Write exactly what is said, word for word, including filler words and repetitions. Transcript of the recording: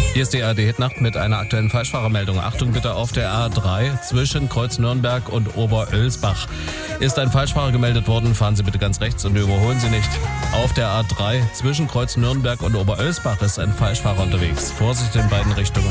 Hier ist die A R D-Hitnacht mit einer aktuellen Falschfahrermeldung. Achtung bitte, auf der A drei zwischen Kreuz Nürnberg und Oberölsbach ist ein Falschfahrer gemeldet worden. Fahren Sie bitte ganz rechts und überholen Sie nicht. Auf der A drei zwischen Kreuz Nürnberg und Oberölsbach ist ein Falschfahrer unterwegs. Vorsicht in beiden Richtungen.